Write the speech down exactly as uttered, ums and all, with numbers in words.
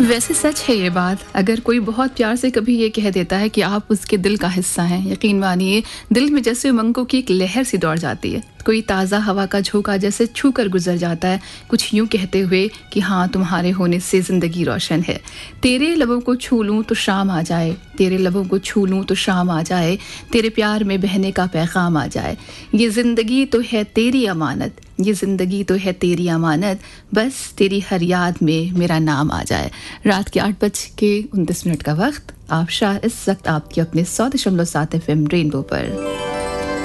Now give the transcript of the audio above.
वैसे सच है ये बात। अगर कोई बहुत प्यार से कभी ये कह देता है कि आप उसके दिल का हिस्सा हैं, यकीन मानिए दिल में जैसे उमंगों की एक लहर सी दौड़ जाती है। कोई ताज़ा हवा का झोंका जैसे छू कर गुजर जाता है, कुछ यूं कहते हुए कि हाँ, तुम्हारे होने से ज़िंदगी रोशन है। तेरे लबों को छू लूं तो शाम आ जाए, तेरे लबों को छू लूं तो शाम आ जाए, तेरे प्यार में बहने का पैगाम आ जाए। ये ज़िंदगी तो है तेरी अमानत, ये ज़िंदगी तो है तेरी अमानत, बस तेरी हर याद में मेरा नाम आ जाए। रात के आठ बज के उनतीस मिनट का वक्त। आप शाह इस वक्त आपके अपने सौ दशमलव सात एफ एम रेनबो पर।